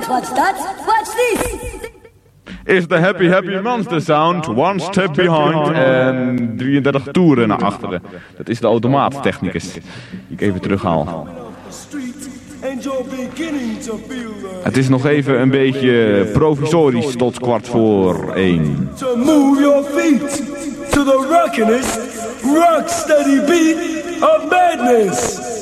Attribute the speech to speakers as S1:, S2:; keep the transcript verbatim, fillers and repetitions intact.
S1: watch that. Watch this.
S2: Is de Happy Happy Monster Sound one step behind en drieëndertig toeren naar achteren. Dat is de automaattechnicus. Die ik even terughaal. Het is nog even een beetje provisorisch tot kwart voor één.
S3: So move your feet to the rockin'est, rock steady beat of madness.